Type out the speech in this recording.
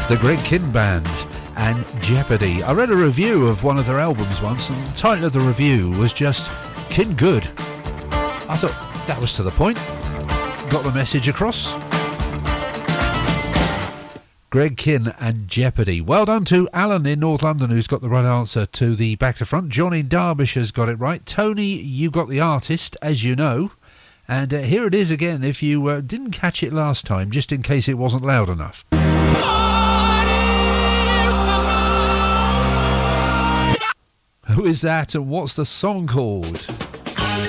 The Greg Kihn Band and Jeopardy. I read a review of one of their albums once, and the title of the review was just Kihn Good. I thought that was to the point. Got the message across. Greg Kihn and Jeopardy. Well done to Alan in North London, who's got the right answer to the back to front. John in Derbyshire's got it right. Tony, you got the artist, as you know. And here it is again, if you didn't catch it last time, just in case it wasn't loud enough. Who is that, and what's the song called?